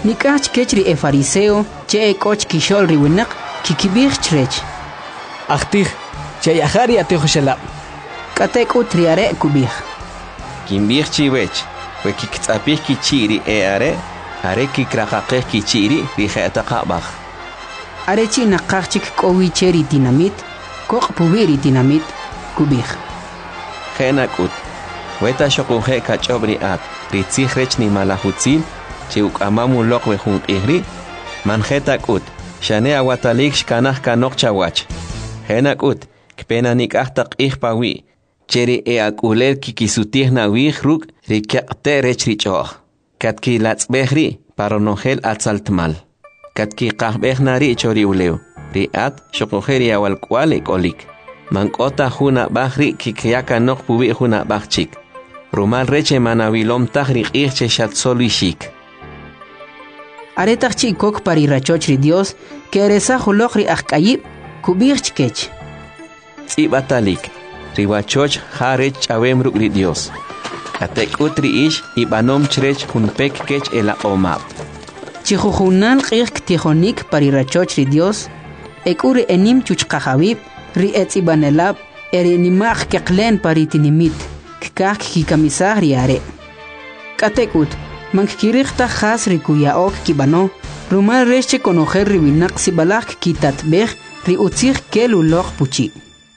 Nikach kechri e fariseo che e koch kishol riwinak kikibich chrech. Achtih, che yahari atijo shalab. Katek utriare kubich. Kimbich chiwech, we kiktzapich kichiri are kikrakakeh kichiri rijetaqabach. Arechi nakachik kowi cheri dinamit, kok pubiri dinamit kubich. Genakut, weta shokuhe kachobri at, ritzichrech ni malahutzin, che ukamamu lokwe jun ihri, manjetakut, shane awatalik shkanah kanok chawach. Genakut, kpena nikahtak ihpawi, cheri akulel kikisutih na wihruk, rikyakte rech richoch. Katki latzbehri, paronogel atzaltmal. Katki kahbehnari chori uleu, riat shokuheri awalkwalik olik. Mankota juna bahri kikyaka nok pubi juna bahchik. Rumal reche manavilom tahrik irche shatsolishik. Aretach chikok parirachochri Dios, que eresa julokri akayib, kubirchkech. Tsibatalik, riwachoch harech chawemruk ri Dios. Katek utri ish ibanom chrech hunpek kech ela omab. Chijujunan qirk tijonik parirachochri Dios, ekuri enim chuchkajawib, ri etzibanelab, erinimach keklen paritinimit, kikak kikamisah riare. Katekut, mankirikta khas rikuyaok kibano, rumal reche conocer ribinak sibalak kitatbeh, ri utzich kelulok puchi.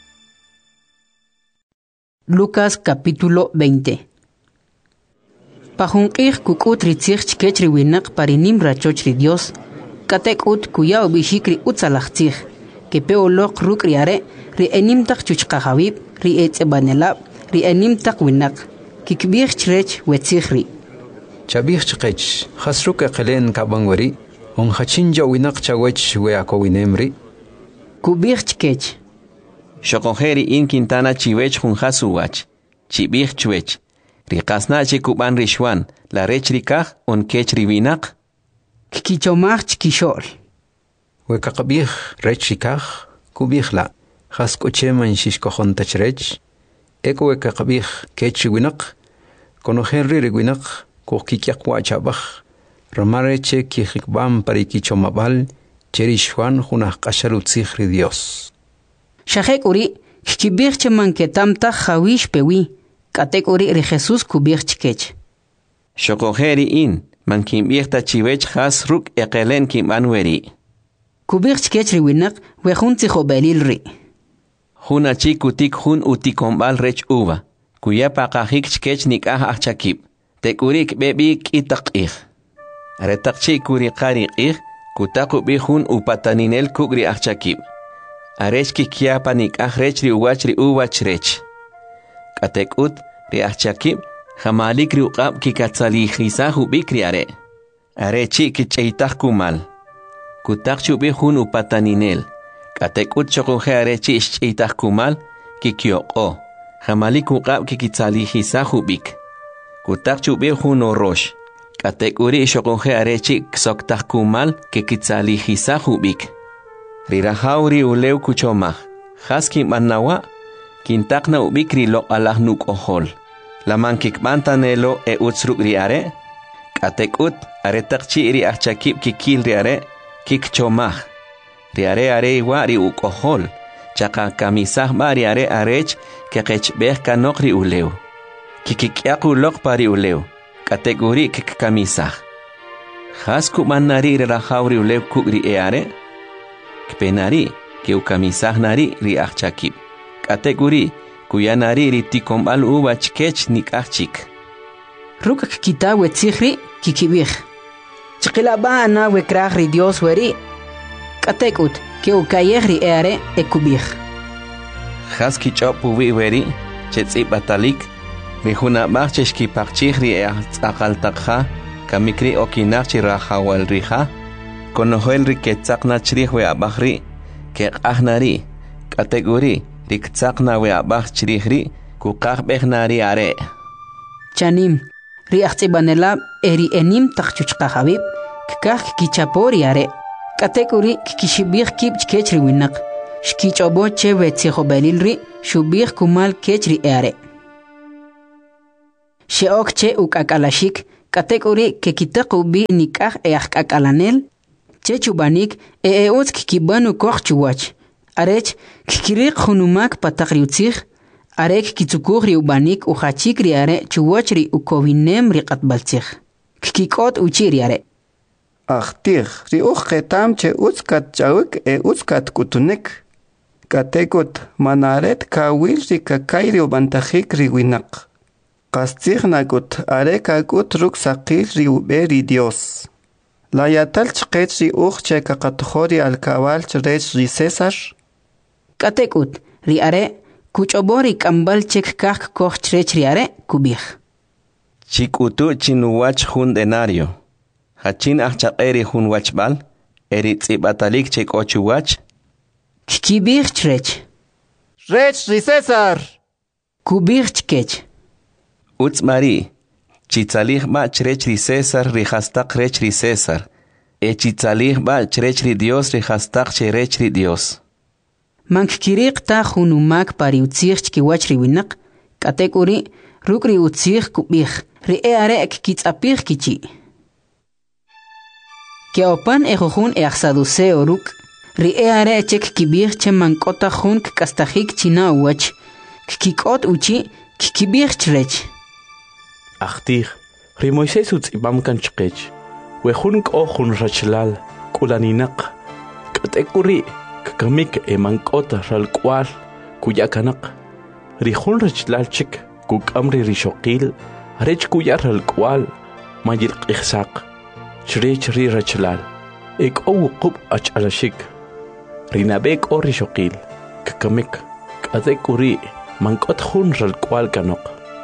Lucas capítulo 20. Pajunkir kukut ritzich chkech riwinak parinim rachochri Dios, katekut kuyao bishikri utzalachtzich, que peolok ruk riare, ri enim tak chuchkajawib, ri etzebanelab, ri enim tak winak, kikbich chrech wetzihri. Chabich chkech, hasruk aqelen kabangwari, on hachinja winak chawech weako winemri. Kubich chkech. Shokoheri in Quintana chiwech hun hasuwach, chibich chwech. Rikasna chikuban rishwan, la rech rikach on kech riwinak. Kikichomach chkishol. Wekakabich rech rikach, kubich la. Haskoche man shishkohon tachrech. Eko wekakabich kech riwinak. Konohenri riwinak, kokikyakwa chabach. Ramareche kihikbam parikichomabal, cherishwan hunah kasharutzich Dios. Shahek uri, kibich manketam ta hawish pewi. Katek uri ri Jesus kubich chkech. Shokoheri in, man kimbirta chiwech has ruk ekelen kimbanweri. Kubich chkech riwinak, wehun tichobelil ri. Huna chikutik hun utikombal rech uva. Kuya pakahik chkech nikah achakib. Tekurik bebik itakih. Retak chikuri karikih, kutaku bihun upataninel kugri achakib. Arech kikiapa nikah rech ri uwach rech. Katekut ri achakib, hamalik ri uqab kikatzalihisahu bikri are. Arechi kicheitak kumal. Kutak chubihun upataninel. Katekut chokuhe arechi ischeitak kumal, kikyoko. Hamalik uqab kikitzalihisahu bik. Kutak chubihun orosh. Katekuri chokuhe arechi ksoktak kumal, kikitzalihisahu bik. Rirahauri uleu kuchomah. Haski manawa. Kintakna ubikri lo alah nuk ohol. Laman kikbantanelo e utsruk riare. Katekut aretakchi ri achakib kikil riare. Kikchomah. Riare are iwa ri uk ohol. Chaka kamisah ba riare arech kekechbeh kanok ri uleu. Kikikyaku lok pari uleu. Kategori kikkamisah. Hasku manari rirahauri uleu kukri eare. Kpenari ke ukamisah nari ri achakib. Kategori kuyanari ritikombal uva chkech nikachik. Ruk kita wetzihri kikibich. Chikilaba ana wekrach ri Dios weri. Katekut ke ukayehri eare ekubich. Haski chopu weri chetzi batalik. Rihuna bachcheshki pakchihri akaltakha. Kamikri okinachchi rahawal riha. Konohel riketzakna chrihwe abahri. Ke ahnari. Kategori Riktzakna we abach chirihri, kukach bechnari are. Chanim, riachtibanelab eri enim takchuchkahabib, kikach kichapori are. Katekuri kikishibich kip chkechri winak. Shkichobo che wetzihobelilri, shubich kumal kechri are. Sheok che ukakalashik, Katekuri que kitaqu bi nikah akalanel. Chechubanik uts kibanu kochchuwach. Arech kikirik hunumak patakriutzig. Arek kitsukugri ubanik uchachikri are chuwachri ukowinem riqatbaltzig. Kikikot uchiri are. Achtir, riuch ketam che utskat chawik utskat kutunek. Katekot manaret kawil rikakayri ubantajik riwinak. Kastig nakut arekakut ruksakil riuberi Dios. La yatal chqet riuch che kakatjori al kabal chrech ri César. Katekut ri are kuchobori kambal chek kak koch chrech ri are kubih. Chikutu chinuwach hun denario. Hachin achaqeri hun wachbal. Eritzibatalik chek ochuwach. Kibih chrech. Rech ri César. Kubih chkech. Utzmari. Chitzalih ba chrech ri César rihastak rech ri César. Chitzalih ba chrech ri Dios rihastak cherech ri Dios. Mankirik ta hunumak pariutzig chkiwach riwinak. Katekuri rukri utzig kubih. Ri are kitsapig kichi. Keopan ejohun eaxaduseo ruk. Ri are chek kibir che mankota hun kastajik china uwach. Kikot uchi kibir chrech. Achtir, ri Moisés utzibam kan chqech. Wehun kohun rachlal kulaninak. Katekuri kakamik mankota ralkwal kuyakanak. Ri hun rachlal chik kukamri rishoqil. Rech kuyar ralkwal mayil qihsaq. Chrech ri rachlal. Ek qub ach alashik. Rinabek o rishoqil. Kakamik. Katekuri mankot hun ralkwal kanok.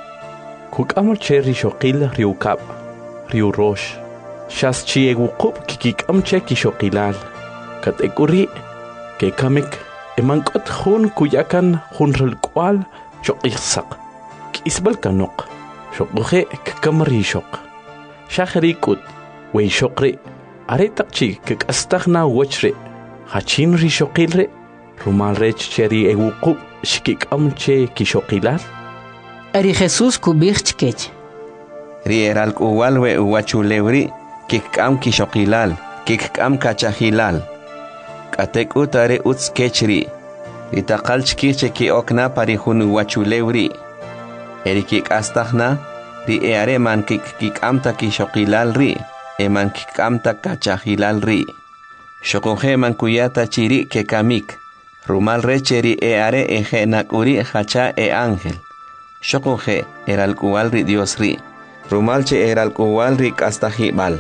Kukamul che rishoqil riukab. Riu rosh. Shas chiegu qub kikikam che kishoqilal. Katekuri kekamik. Emankot hun kuyakan hun ralkwal choqihsaq. Kisbal kanok. Shoqhe kakamri shoq. Shahrikut. Wey shoqri. Aretaqchi kikastagna wachri. Hachin rishoqilre. Rumal rech cheri eguqub shikikam che kishoqilal. Ari Jesús kubih chkech. Ri eral uwalwe uwachulewri. Kikam kishoqilal. Kikam kachahilal. Katek utare utskechri. Ritaqal chkiche ki okna parihun uwachulewri. Eri kikastagna. Ri eare man kikam kishoqilal ri. Eman kikamta kachahilal ri. Shokoje man kuyata chiri ke kamik. Rumal recheri are eje nakuri hacha ángel. Shokoje eral kual ri Dios ri. Rumal che eral kual ri kastahibal.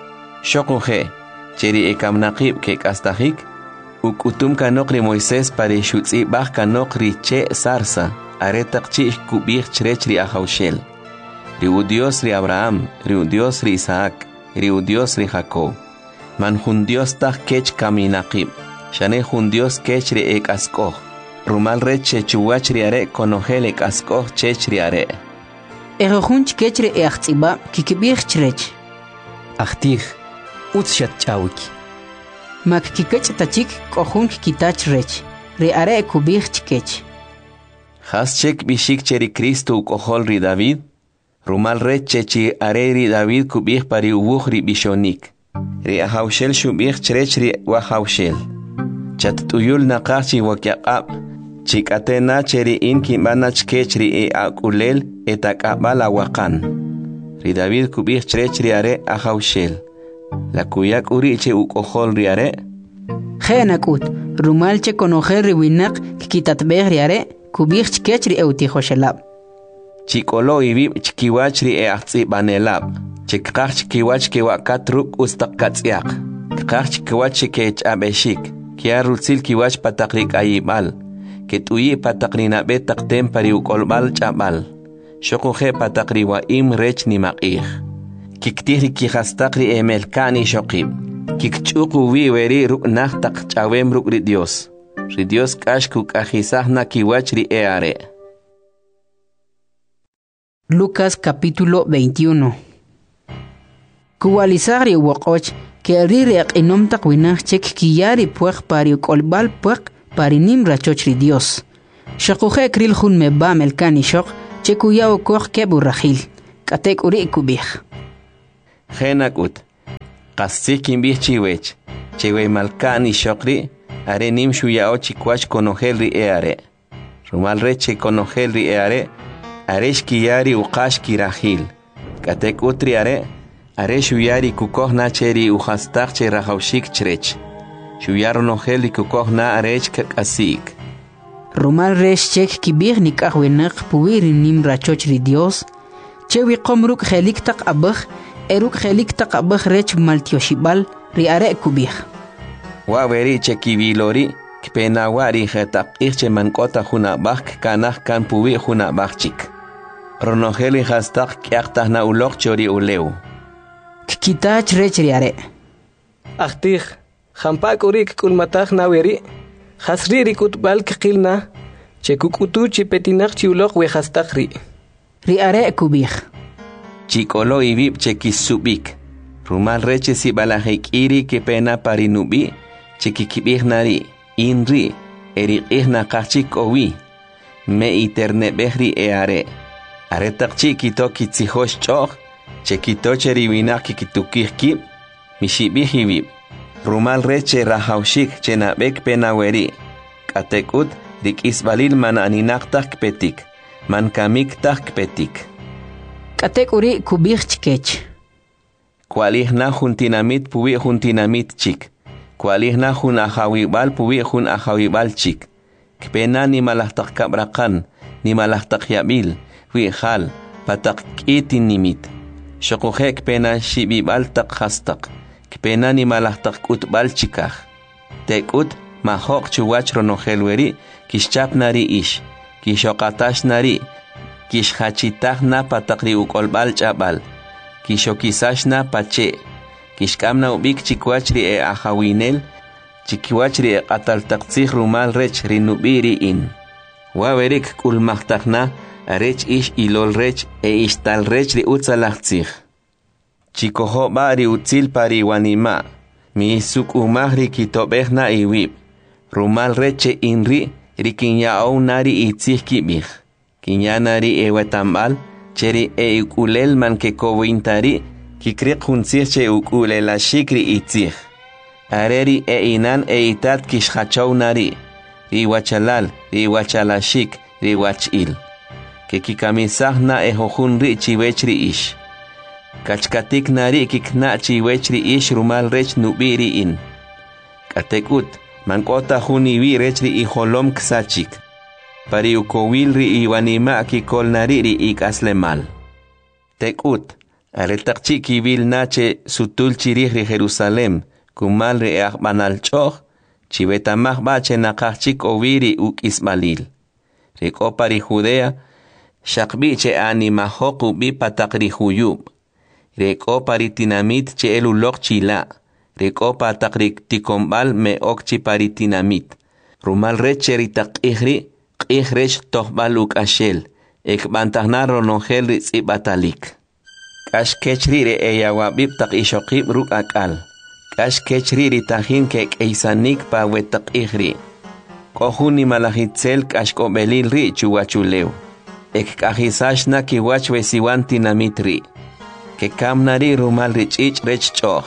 Shokoje cheri ekamnaqib ke kastahik. Ukutum kanok ri Moisés pare shutzi bach kanok ri che sarsa. Aretaqchi kubich chrech ri ahaushel. Riu Dios ri Abraham. Riu Dios ri Isaac. Riu Dios ri Jacob. Man jun Dios tah kech kaminaqib. Shane jun Dios kech ri ek askoh. Rumal reche chuwach ri are konohel ek askoh chech ri are. Ejohun chkech ri eachziba kikibih chrech. Achtir, utshat chawik. Mak kikech tachik kohun kikitach rech. Ri are kubih chkech. Has chek bishik cheri Cristo ukohol ri David. Rumal reche chi are ri David kubih pari uwuh ri bishonik. Ri ahaushel shubih chrech ri wahaushel. Chat tuyul naqachi wakyaqab. Chikatena cheri in kimbana chkech ri akulel etakabala wakan. Ri David kubih chrech ri are ahaushel. La kuyak uri che ukohol ri are. Genakut, rumal che konojer ri winak kikitatbeh ri are kubih chkech ri eutihoshelab. Chikolo ibib chikiwach ri banelab. Chikach chikiwach kiwakatruk ustaqatsiaq. Kach chikiwach chikech abeshik. Kiarulsil kiwach patakrik ayibal. Ketuyi patakrina betak tempari ukolbal chabal. Shokoje patakri wa im rech ni maqih. Kiktihri kihastakri emelkani shokib. Kikchuku weri ruk nahtaq chawem ruk ri Dios. Ri Dios kashkuk ajisahna kiwach ri are. Lucas capítulo 21. Kuwalisagri wakoch que el rireak inom takwinach chek kiyari puech pari kolbal puech pari nim rachochri Dios. Shakuje kril hun me ba melkani shok chekuya okoch kebu rachil. Katek uri kubich. Genakut. Qastsikin bih chiwech. Chewe malkani shokri. Are nim shuyao chikwach konohelri are. Rumal reche konohelri are. Aresh kiyari uqash kirahil. Katek utri are. Are shuyari kukohna cheri uhastak che rahaushik chrech. Shuyaro noheli kukohna arech kakasik. Rumal resh chek kibir nikah wenak puwiri nim rachochri Dios. Chewi qomruk khelik tak abakh. Eruk khelik tak abakh rech maltioshibal ri are kubih. Waweri chekibilori. Kpena wari khetak irche mankota huna bakh kanah kan puwi huna bakhchik. Ronoheli hastak kyaktah na ulok chori uleu. Kitach rech ri are. Ahtih, hampak urik kulmatah naweri. Hasri rikut bal kikilna. Chekukutu chipetinak chiulok we hastakri. Ri are kubih. Chikolo ibib chekisubik. Rumal reche si balahik iri que pena parinubi. Chekikibih nari. Inri. Erikih nakachik owi. Me iterne behri are. Aretak chikito kitsihosh choch. Chekito cheriwinak kikitukih kib. Mishibih ibib. Rumal reche rahaushik chenabek penaweri. Katekut dik isbalil man aninaktak petik. Man kamiktak petik. Katek uri kubih chkech. Kualihna juntinamit puwi juntinamit chik. Kualihna jun ahawibal puwi jun ahawibal chik. Kpena ni malahtak kabrakan, ni malahtak yabil, wihal, patak kitin nimit. Shokujek pena shibibal tak hastak. Kpena ni malahtak utbal chikah. Tekut mahok chuwach ronohelweri, kishchap nari ish, kishokatash nari, kishhachitah na patakri ukolbal chabal, kishokisash na pache, kishkamna ubik chikwachri e ahawinel, chikiwachri e qataltaktsih rumal rech rinubiri in. Wawerik kulmahtakna, arech ish ilol rech e ishtal rech ri utzalachtsih. Chikoho bari utzil pari wanima, mi suk umahri kitobehna iwib, rumal reche inri, rikinyao nari itzih kibih. Kinyanari e wetambal, cheri e ukulel man ke kowintari, kikrik hunsih che ukulela shikri itzih. Areri e inan e itat kishhachow nari, riwachalal, riwachalashik, riwachil. Que kikamisahna e hohunri chiwechri ish. Kachkatik nari kikna chiwechri ish rumal rech nubiri in. Katekut, mankota huniwi rechri iholom ksachik. Pari ukowilri iwanima kikol nariri ikaslemal. Tekut, aretakchi kibil nache sutul chirihri Jerusalem, kumalri e akbanal choch, chivetamah bache nakachik oviri uk ismalil. Riko pari Judea, shakbiche animahoku bi patakri huyub. Reko pari tinamit che elulok chila. Reko patakri tikombal me okchi pari tinamit. Rumal reche ritak ihri, ihrech tohbaluk ashel. Ek bantahna ronongel ritzi batalik. Kash kechri re eyawabib tak ishokib ruk akal. Kash kechri ritahin kek eisanik pa wetak ihri. Kohuni malahitzel kash kobelil ri chuwachuleu. Ek kahisashna kiwach wesiwan tinamitri. Que kamnari rumal richich rech choch.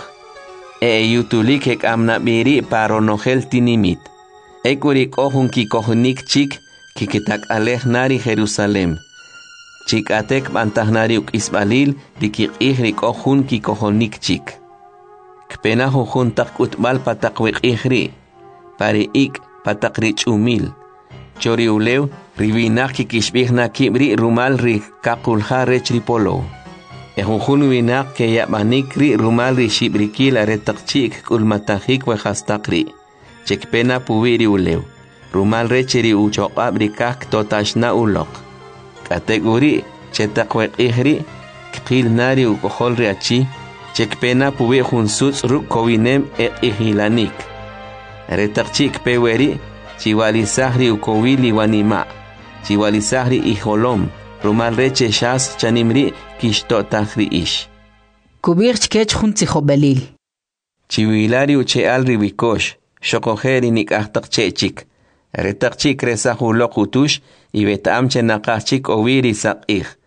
Yutuli que kamna biri paronogel tinimit. Ekurik ohun ki kohunik chik ki kitak alehnari Jerusalem. Chik atek bantahnari uk isbalil dikik ihrik ohun ki kohonik chik. Kpena hujun tak utbal patakwik ihri. Pari ik patak rich umil. Chori ulew ribinak ki kishbihna kibri rumal ri kakulha rech ripolo. Ehujun winak ke yabanikri rumal ri shibrikil aretakchik kulmatahik we hastakri. Chekpena puwiri ulew. Rumal recheri uchokabri kak totashna ulok. Kategori chetakwek ihri kil nari ukoholri achi. Chekpena puwi junsuts ruk kowinem ihilanik. Aretakchik peweri chiwalisahri ukowili wanima. Chiwalisahri iholom. Rumal reche shas chanimri kishtotahri ish. Kubir chkech juntsijo belil. Chiwilari uche alri wikosh. Shokojeri nik ahtak chechik. Retak chik resahulok utush. Y betamche nakachik owiri sakih.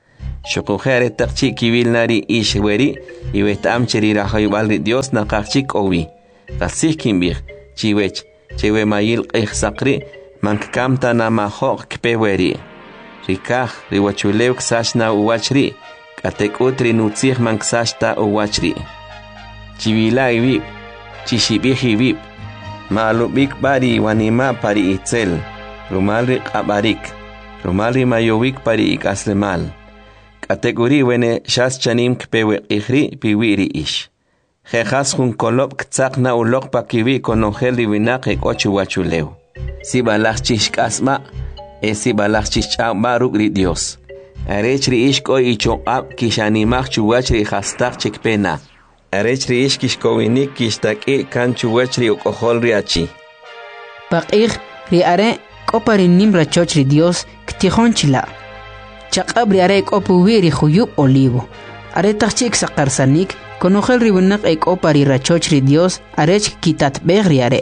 Shukujere takchi kibil nari ish weri, iwetam cheri rahaybal Dios nakachik owi. Kasih kimbir, chiwech, chewe mayil sakri, mankamta na mahok kpe weri. Rikah, riwachulew ksashna uwachri, katek utri nutzih manksashta uwachri. Chivila ibib, chishibih ibib, maalubik bari wanima pari itzel, rumalri qabarik, rumalri mayowik pari ikaslemal. Kategori wene shas chanim kpewe ikhri piwiri ish. Jejas jun kolop ktzak na ulok pakiwi konongel divinak ek ochu wachulew. Si balach chishk asma, si balach chishk baruk Dios. Arechri ish ko ichoqab kishanimach chuwachri hastak chekpena. Arechri ish kishkowinik kishtaki kan chuwachri ukoholri achi. Pakir ri are kopari nimra chochri Dios ktihon chila. Chaqabri are kopuwiri khuyub olivo. Are tachik sakarsanik konogel ribunak ek opari rachochri Dios arech kitat begri are.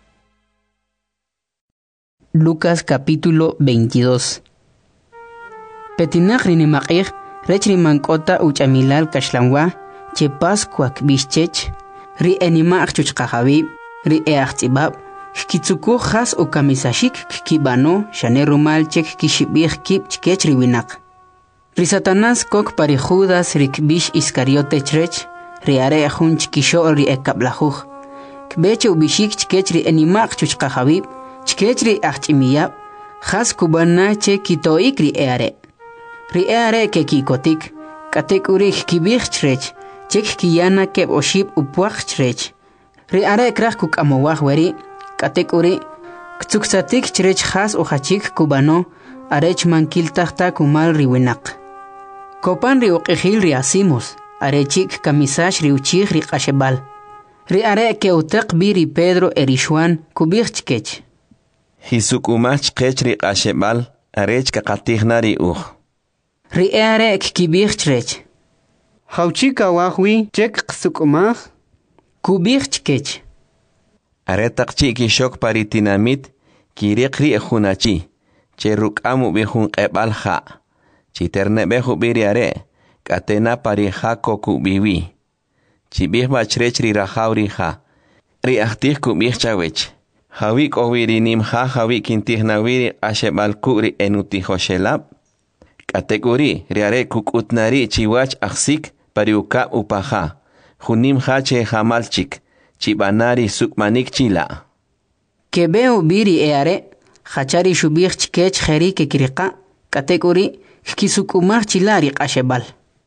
Lucas capítulo 22. Petinak rinimakir rechri mankota uchamilal kashlanwa che pascuak bischech ri enimak chuchqahabib ri eachtibab kitsuku khas o kamisashik kibano shanerumal chek kishibih kip chkechri winak. Ri Satanás kok pari Judas rikbish Iscariote chrech ri are jun chkisho ri ekablajuj kbeche ubishik chkechri enimak chuchqahabib chkechri achimiyab khas kubana che kitoik ri are ke kikotik katek urik kibih chrech chek kiyana keb oshib upwach chrech ri are krach kuk amowach weri katek uri ktsuksatik chrech khas o hachik kubano arech mankil tahta kumal riwinak kopan ri uqihil ri asimos arechik kamisash ri uchih ri qashebal ri are ke utaq biri Pedro erishwan kubih chkech Hisukumach kech ri qashebal arech kaqatihna ri ri are kibih chrech Hauchika wahwi chek qsukumach kubih chkech Aretaqchi kishok paritinamit kiriqri ejunachi cherrukamu bihun qebal kha chiterne behu biriare katena parija koku biwi chibih bachrechri rahauri kha ri ahtih kubih chawech hawik owirinim kha hawik intihnawiri ashebal kuri enuti hoshelab kategori riare kukutnari chiwach aksik pariuka upaha junim hache hamalchik chibanari sukmanik chila. Kebeo biri eare, hachari shubih chkech kheri ke kirika, kategori kisukumar chilari qashebal.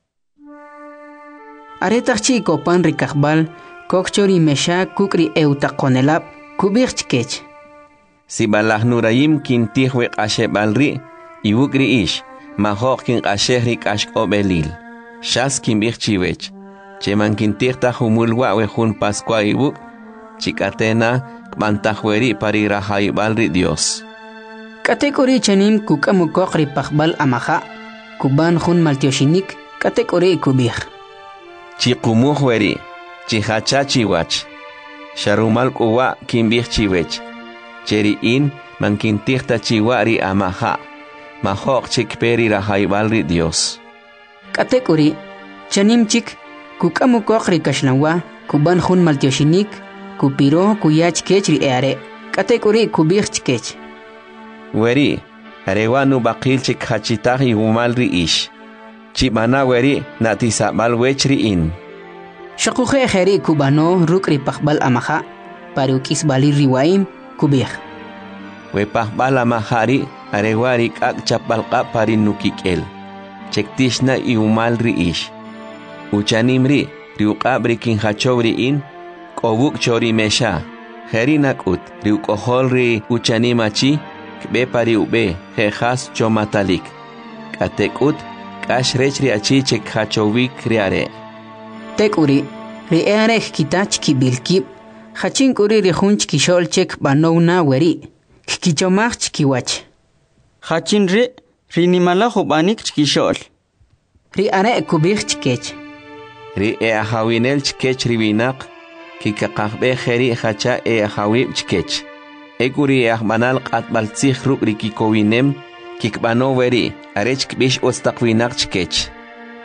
Aretach chiko pan rikakbal, kokchori mesha kukri eutakonelab, kubih chkech. Si balah nurayim kintihwe qashebalri, iwukri ish, mahok kin qashehri qashkobelil. Shas kimbih chiwech. Cheman kintihta humulwa wejun Pascua ibuk, chikatena kmantajweri pari rahaybalri Dios. Kategori chanim kukamukokri pakbal amaha, kuban jun maltioshinik, kategori kubih. Chikumuhweri, chihacha chiwach, sharumal kuwa kimbih chiwech, cheriin man kintihta chiwari amaha, mahok chikperi rahaybalri Dios. Kategori chanim chik, kukamukokri kashlanwa, kuban jun maltioshinik, kupiro kuyach kechri eare, kategori kubih chkech. Weri, arewanu bakil chik hachitahi umalri ish. Chimana weri natisabal wechri in. Shakuje kheri kubano rukri pakbal amaha, pariukis bali riwaim, kubih. We pakbal amahari, arewari kak chapalqa parin nukikel. Chektishna umalri ish. Uchanimri, riuqabri kin hachobri in, kobuk chori mesha. Kheri nakut, riukoholri uchanimachi, kbe pari ube, jejas chomatalik. Katekut, kash rechri achi chek hachowik riare. Tekuri, riare kitach kibilkib, hachinkuri rihunch kishol chek banona weri, kichomach kiwach. Hachinri, rinimala hubanik chkishol. Riare kubich chkech. Ri ahawinel chkech ribinak, kikakakbe kheri hacha ahawib chkech. Ekuri ahmanal qatbaltzih ruk rikikowinem, kikbano weri, arech kbish ostaqwinak chkech.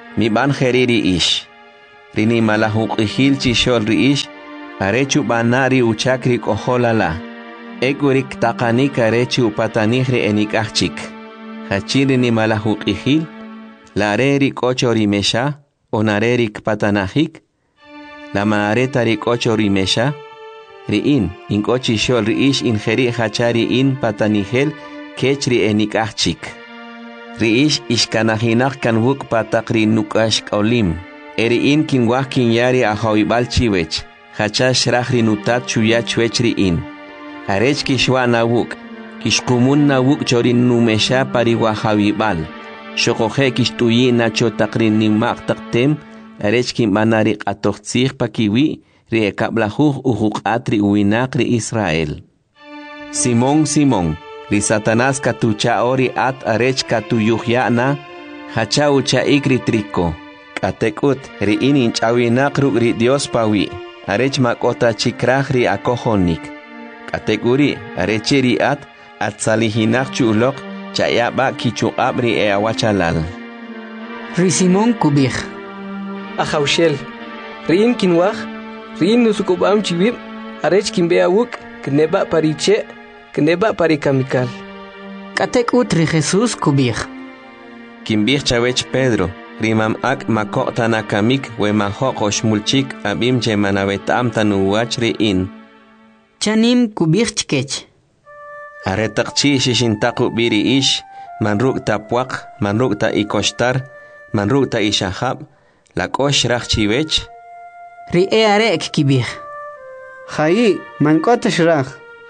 mi ban jeriri ish. Rini malahuk ihil chishol ri ish, arechu banari uchakri koholala. Ekurik takanik arechu patanihri enikachik. Hachiri ni malahuk ihil, la areri kochori mesha, onarerik patanahik, la maareta kochori mesha, riin, in kochi shol riish in jeri hachari in patanihel, kechri enikachik. Riish ishkanahinak kan wuk patakri nukash kaulim. Eriin kin wakin yari ahawibal chiwech, hachash rahri nutat chuya chwechri in. Arech kishwa na wuk, kishkumun na wuk chorin numesha pari wahawibal. Shokohe kishtuyi na chotakri nimak taktem, arech kin banarik atochtzich pakiwi, ri ekablahuh uhuk atri uinakri Israel. Simón, Simón, ri Satanás katucha ori at arech katuyuhyana, hacha ucha ikri triko. Atekut ri inin chawinak ruk ri Dios pawi, arech makota chikrach ri akohonik. Kateguri arechiri at salihinak chulok chayaba kichuqab ri awachalal. Ri Simón kubij. Ahaushel, rin kinwaj, rin nusukubam chibib, arech kimbeawuk, kneba pariche, kneba parikamikal. Katekut ri Jesús kubij. Kimbij chawech Pedro, rimam ak makota nakamik we mahokosh mulchik abim che manavetam tanuwach ri in. Chanim kubij chkech. Aretakchi shishintaku biri ish, manruk tapwak, manruk ta ikostar, manruk ta ishahab, lakosh rachchivech. Ri arek kibij. Hayi, mankota shrach.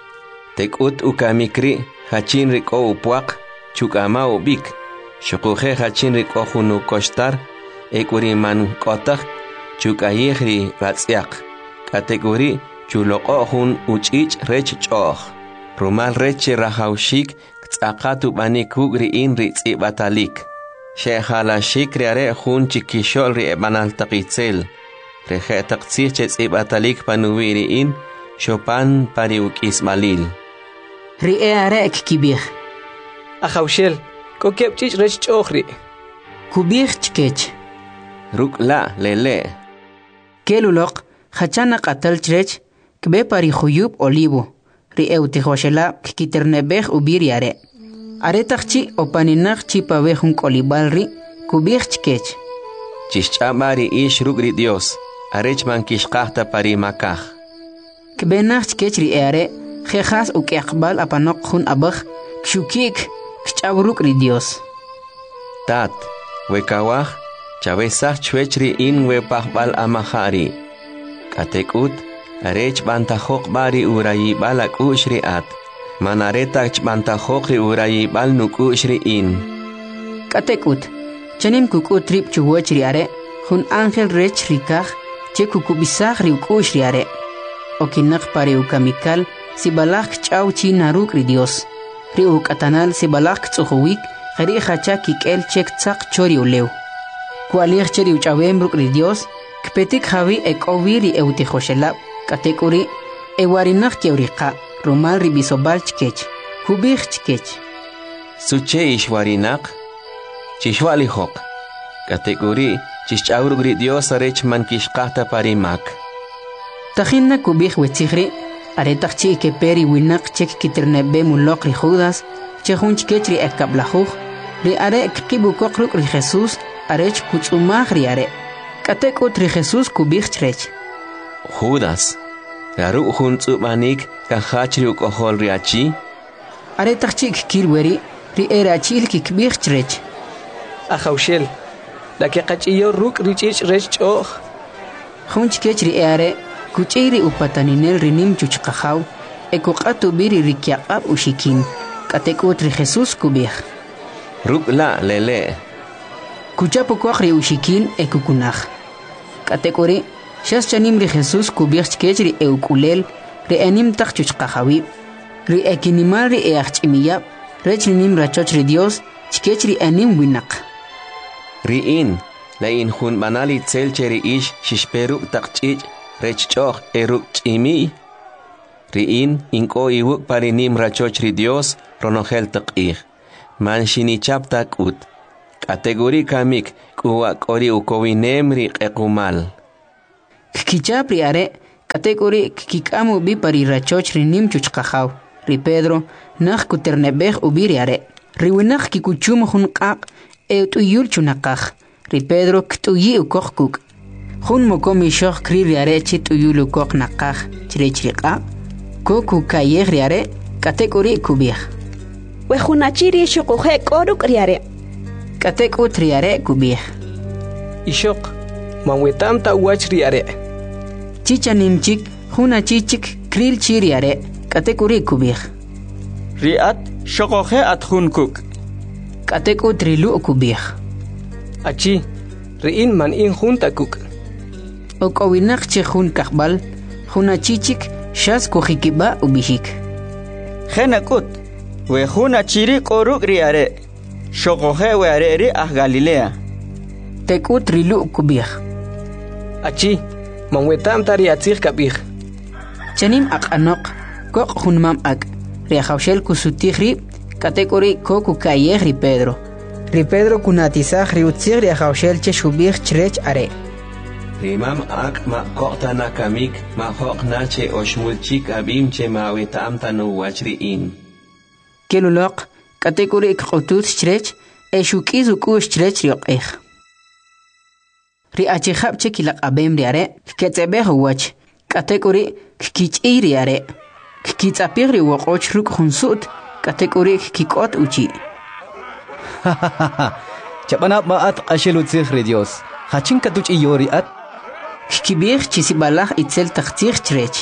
Tekut ukamikri, hachin riko upwak, chukama ubik. Shukuje hachin riko hunu kostar, ekuri man kotak, chukayihri ratsiak. Kategori chuloko hun uchich rech choch. Rumal reche rahaushik, tzakatu banikuk ri in ri batalik. Shehalashik riare hun chikishol ri ebanal takitzel. Reje taktsiche batalik panuwiri in, shopan pariuk ismalil. Ri arek kibij. Ahaushel, kokepchich rech chochri. Kubij chkech. Ruk la lele. Kelulok, hachana qatal chrech, kbe pari khuyub olivo. Ri eutihoshela kikiternebej ubiriare. Aretakchi opaninakchi pavejun kolibalri, kubij chkech. Chischamari ish ruk ri Dios, arech man kishkahta pari makaj. Kbenach chkech ri are, jejas ukiakbal apanok hun abaj, kshukik, kchavruk ri Dios. Tat, wekawaj, chavesach chwechri in wepahbal amahari. Katekut, arech bantajok bari urayibal akushri at. Manaretach bantajok ri urayibal nukushri in. Katekut, chanim kuku trip chuwech ri are, hun angel rech rikaj, che kukubisaj ri ukush ri are. Okinak pari ukamikal, si balak chaw chi naruk ri Dios. Ri ukatanal si balak tsuhuwik, jari hacha kikel chek tsak chori ulew. Kualir cheri uchawem ruk ri Dios, kpetik javi ekovi ri eutijoshela, katekuri, ewarinak keurika, rumal ri bisobal chkech, kubij chkech. Suche ishwarinak, chishwalihok. Kategori, chichauruk ri Dios arech man kishkahta parimak. Tajinna kubij wetzigri, aretakchi ke peri winak chek kiternebe mulok ri Judas, chehun chkech ri ekablajuj, ri are kibukok ruk ri Jesús, arech kutzumaj ri are. Katekut ri Jesús kubij chrech. Judas, garu hun tsubanik kahachri ukohol riachi. Aretakchi kilweri, ri erachil kikbij chrech. Ahaushel, la que qachiyo ruk richich rech choch. Hun chkech ri are, kuchiri upataninel rinim chuchqajaw, ekuqatu biri rikyaqab ushikin. Katekut ri Jesús kubij. Ruk la lele. Kuchapukwaq ri ushikin ekukunaj. Katekuri, shas chanim ri Jesús kubij chkech ri eukulel, ri enim tak chuchqajawi, ri ekinimal ri eachchimiyab, rech rinim rachoch ri Dios, chkech ri enim winak. Riin, la in hun banali tselcheri ish shishperuk takchich, rech choch eruk chimi. Riin, inko iwuk parinim rachoch ri Dios, ronogel takich. Man shinichap takut. Kategori kamik, kuwa kori ukowinem ri qequmal. Kichap ri are kategori kikamu bi pari rachoch ri nim chuchqajaw. Ri Pedro nakh kuternebej ubiri are. Ri winakh kikuchum hun qaq e tuyul chunaqaj. Ri Pedro ktuyi ukokuk. Hun mokomi shokh kri ri are chit uyul ukok naqaj chirechri qaq. Koku kayeg ri are kategori kubih. Wejunachiri shukuhe koruk ri are. Katekut ri are kubih. Ishok manwetam ta uach ri are. Chichanimchik huna chichik kril chiri are kategori kubih. Riat shokohe at hunkuk. Katekut rilu kubih. Achi riin man in junta kuk. Okowinak che hun kakbal huna chichik shas kohikiba ubihik. Genakut. Wejunachiri koruk ri are. Shokohe we are ri ah Galilea. Tekut rilu kubih. Achi manwetam ta ri atzir kabih. Chanim aqanok kok hunmam ak. Riajawshel kusutikhri kategori koku kayeg ri Pedro. Ri Pedro kunatizaj ri utzir riajawshel che shubih chrech are. Rimam ak ma kokta na kamik ma hok na che oshmulchik abim che ma wetam ta no wachri in. Kelulok kategori qutut chrech e shukiz ukush chrech rioqej. Ri achihab che kilaq abem ri are ketzebeh wach kategori kich'i ri are. Kitzapir ri woqoch ruk hunsut kategori kikot uchi. Chabanap maat qashelu tsikhri Dios. Hachin katuch iyori at. Kibir chisibalaj itzel tachtir chrech.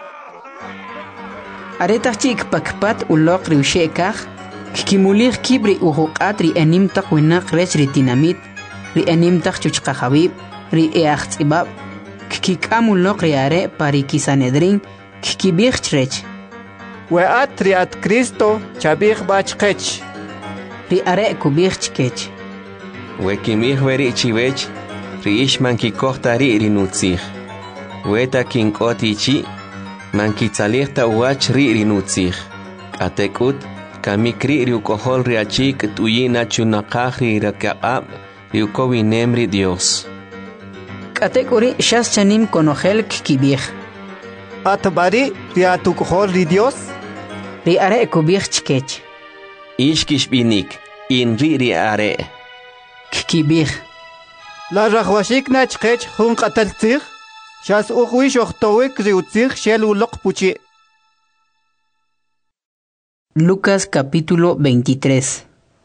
Aretachik pakpat ulok ri ushekaj. Kimulir kibri uhuqat ri enim taq winaq rech ri tinamit. Ri enim taq chuchqahabib. Ri eaxtzibab. Kikamulok ri are pari kisanedrin. Kibir chrech. Weat riat Cristo chabih bachkech. Ri are kubir chkech. Wekimih veri chivech. Riish man kikokta ri rinutzih. Weta kinkoti chi. Man kitzalihta uach ri rinutzih. Atekut kamikri riukohol riachik tuyina chunaqaj ri rakaqab riukowinem ri Dios. Kategori shas chanim konojel kibir. Atbari riatukohol ri Dios. Ri are kubir chkech. Ishkishbinik in ri are. Kibir. La rajwashik na chkech hun qataltzih. Shas uqwish oqtowik riutzih shel ulok puchi. Lucas capítulo 23.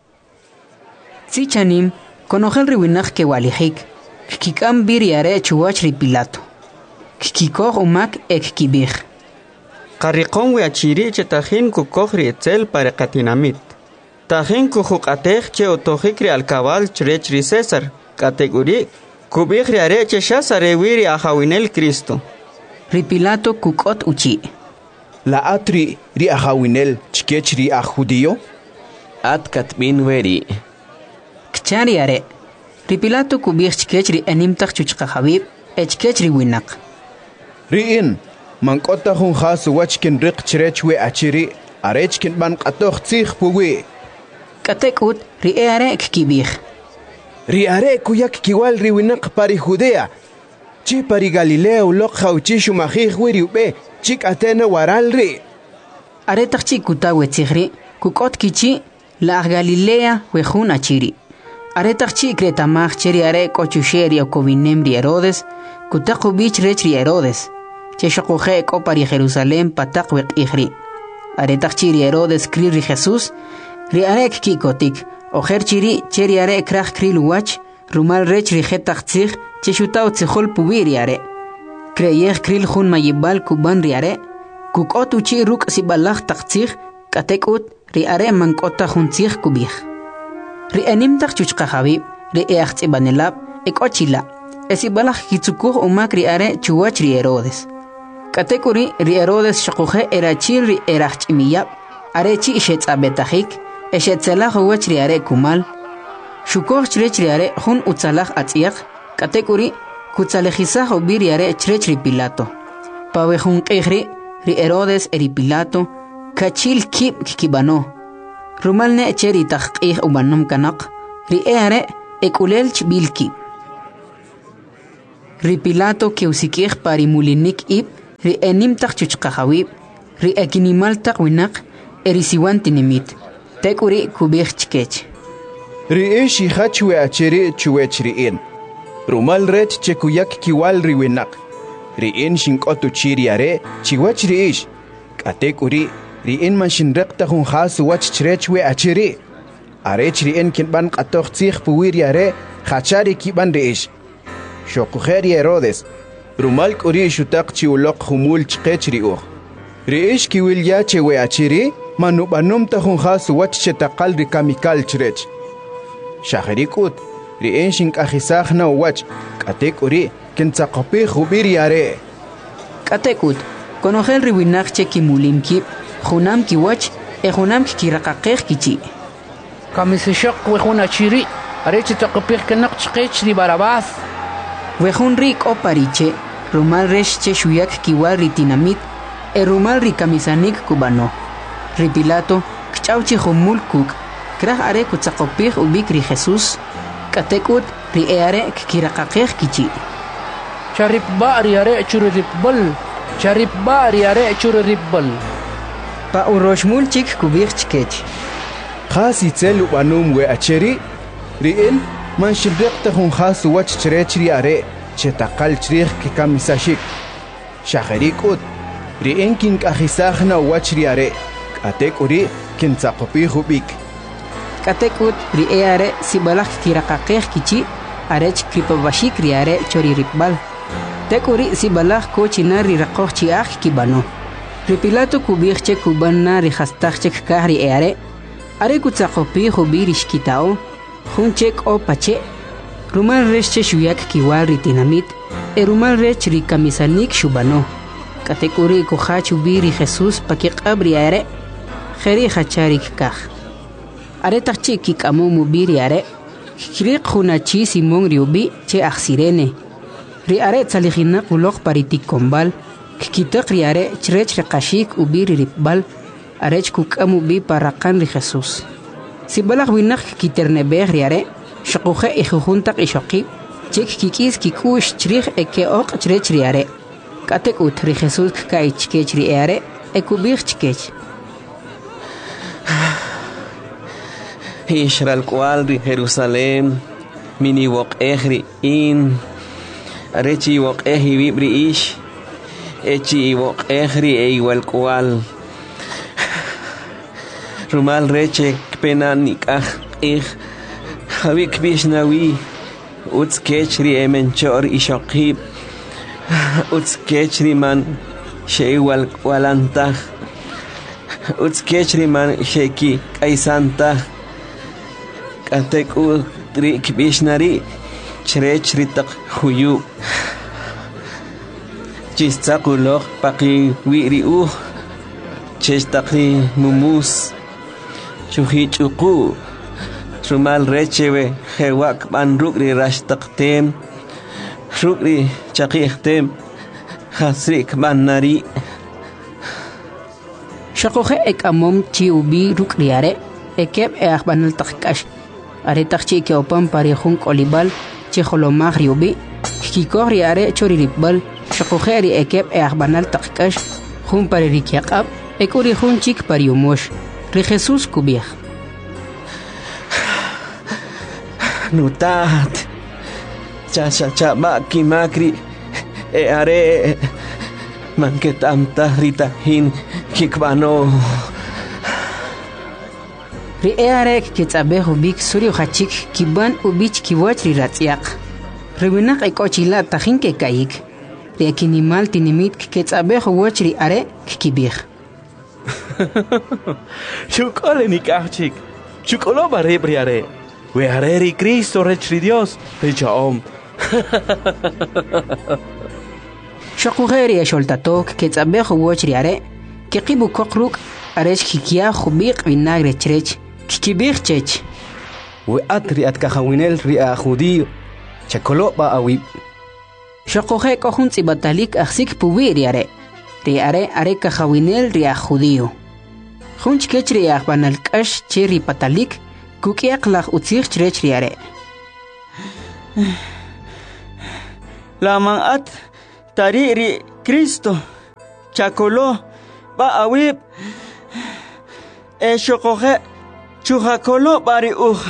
Sichanim konojel riwinaj ke walijik. Kikam bir yare chuwach ri Pilato. Kikoj umak ek kibir. Qarriqon we achiri che tajin kukoj ri etzel para katinamit. Tajin kujuqatej che otojik ri alkabal chrech ri César. Kategori kubij ri are che shasare wiri ajawinel Cristo. Ri Pilato kukot uchi. La atri ri ajawinel chkech ri judío. At katbin weri. Kchari are. Ri Pilato kubij chkech ri enimtaq chuchqahabib echkech ri winaq. Riin mankota hun khas wachkin riq chrech we achiri arechkin ban qatoq tzih puwi. Katekut ri are kibij. Ri are kuyak kiwal ri winaq pari Judea. Chi pari Galilea ulok khawchi shumajij wiri ube chik atena waral ri. Are taqchi kutawe tzihri kukot kichi la Galilea wejun achiri. Are taqchi kretamaj cheri are kochusheri okowinem ri Herodes kutaqu bich rech ri Herodes. Che shoqoje ko pari Jerusalén pataq weqihri. Are taqchi ri Herodes kri ri Jesús ri are kikotik. Ojer chiri cheri are kraj kril wach rumal rech ri jetaq tzih che shutao tzihol pubiri are. Kreyej kril jun mayibal kuban ri are. Kukot uchi ruk sibalaj taq tzih katekut ri are mankota jun tzih kubij. Ri enimtaq chuchqahabib ri eaxtzibanelab ekochila. Esibalaj kitzukuj umak ri are chuwach ri Herodes. Katekuri ri Herodes shoqoje erachir ri erachimiyab are chi ishetzabetahik. Eshetzelaj uwach ri are kumal. Shukoj chrech ri are jun utzalaj atziaq. Katekuri kutzalejizaj ubir ri are chrech ri Pilato. Pawe jun qihri ri Herodes eri Pilato. Kachil kib kibano. Rumal ne cheri taqqih ubanom kanaq. Ri are ekulelch bilki. Ri Pilato que usikih pari mulinik ib, ri enimtak chuchkahawib, ri ekinimaltak winak, erisiwantinimit, tekuri kubih chkech. Ri ishi hachwe achiri chuwech riin. Rumal rech chekuyak kiwal riwinak. Riin shinkotu chiriare, chiwach riish. Katekuri, riin man shinrekta hun hasu wach chrechwe achiri. Arech riin kinban katoch tzich puwiriare, hachari kiban riish. Shokuheri Herodes. Rumal kuri shutak chiulok humul chkech riuch. Riish kiwil ya chewe achiri, manubanum tahun hasu wach chetakal rikamikal chrech. Shaherikut, riin shinkajisach na wach, katekuri, kintzaqopi jubiriare. Katekut, konogel riwinak chekimulimki, junam kiwach, junam kirakakej kichi. Kamisishok wejun achiri, areche taqopij kenak chkech ri Barabás. Wejun rik o pariche, rumal resh che shuyak kiwal ritinamit, rumal rikamisanik kubano. Ri Pilato, kchauchi humul kuk, kraj are kutzaqopij ubik ri Jesús, katekut ri eare kirakakej kichi. Charip bari are churribbal, charip bari are churribbal. Pa uroshmul chik kubij chkech. Khasi tsel ubanum we acheri, riin man shibrekta hun khasu wach chrechri are, chetakal chrich kikamisashik. Shaherikut, riin kin kahisachna wachri are, katekuri kintzaqopi hubik. Katekut ri eare sibalak kirakakej kichi, arech kripabashik ri are chori ripbal. Tekuri sibalak kochina ri rakoch chiach kibano. Ri Pilato kubij che kubana ri hastach chek kahri eare, are kutzaqopi hubirish kitao, hunchek o pache, rumal rech che shuyak kiwal ritinamit, rumal rech ri kamisanik shubano. Katekuri kuhach ubiri Jesús pakiqabri are, kheri hacharik kaj. Are tachi kikamo mubiri are, krik hunachi Simón riubi che aksirene. Ri are tsalijina kulok paritik kombal, kikitak ri are chrech rekashik ubiri ripbal, arech kukamu bi parakan ri Jesús. Si balak winak kiternebeh ri are, shakuje ijujuntak ishokib, chek kikis kikush chrich eke ok chrech ri are. Katek ut ri Jesús kai chkech ri are, ekubir chkech. Israel cual ri Jerusalem, mini wok ri in, arechi wok vibri ish, echi wok ri igual cual. Rumal reche pena nikah Havik bishnawi utskechri emenchor ishokib utskechri man sheiwal walantah utskechri man sheki kaisantah katek utrik bishnari chrechri tak huyu chistakulok paki wiri chestakri mumus chuhichuku Rumal rechewe hewak ban rukri rashtaktem rukri chakihtem hasrik ban nari Shakohe ek amom chi ubi rukriare ekeb banal takkash are takchi ke opam pari khun kolibal chi kholomag riubi kikoriare choriribal shakohe ri ekeb banal takkash khun pari rikyaqab ekuri khun chik pari umosh ri Jesus kubih Nutat cha maki makri are manketam tahrita hin kikbano ri are kitsabehu bik suri khachik kiban ubich kiwach ri ratsiaq riwinak ikochila tahin ke kayik ri akinimal tinimit kitsabehu wach ri are kibih Chukole nikachik chukolo bare briare We hareri Cristo rechri Dios rechaom. Shakugeri esholtatok ketsabejo wochriare kiqibu koqruk arech kikia khubiq vinagre chrech kikibir chech we atri atkahawinel ria judío chakolo ba awib Shakuge kohun tsibatalik aksik puwiriare riare are kahawinel ria judío Hunch kechri banal kash cheri patalik Kukiak lach utzich chrech riare. Laman at tariri Cristo chakolo ba awib shokoje chujakolo bari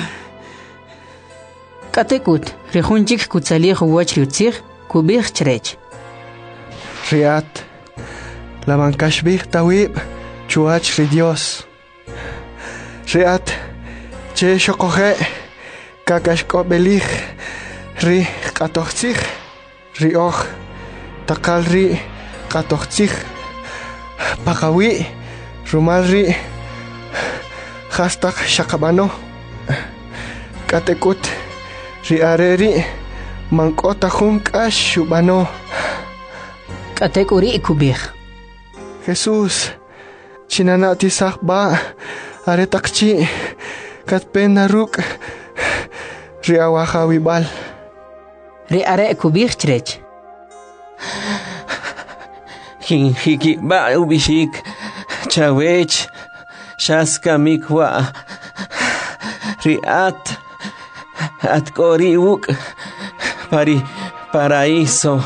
Katekut rejunchik kutsalih wachriutzig kubich chrech. Riat laman kashbih tawib chuach ri Dios. Riat che shokoje kakashko belich ri katochzig ri och takal ri katochzig pakawi rumal ri hastak shakabano katekut ri areri mankota junkash shubano Katekuri kubich. Jesús chinanati sakba aretakchi katpena ruk ri awahawibal Ri are kubich chrech. Hiki ba ubishik chawech shaska mikwa riat atkori uk paraíso